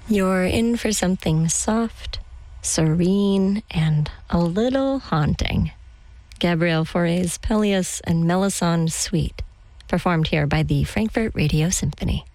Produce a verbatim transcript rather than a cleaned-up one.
You're in for something soft, serene, and a little haunting. Gabriel Fauré's Pelleas and Melisande Suite, performed here by the Frankfurt Radio Symphony.